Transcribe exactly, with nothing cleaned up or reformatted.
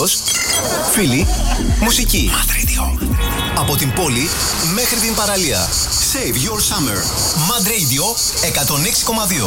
Φίλος, φίλοι, μουσική. Mad Radio. Από την πόλη μέχρι την παραλία. Save your summer. Mad Radio εκατόν έξι κόμμα δύο.